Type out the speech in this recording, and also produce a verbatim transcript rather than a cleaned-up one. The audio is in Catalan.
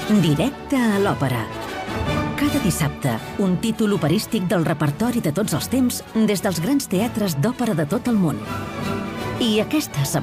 Directe a l'òpera. Cada dissabte, un títol operístic del repertori de tots els temps des dels grans teatres d'òpera de tot el món. I aquesta setmana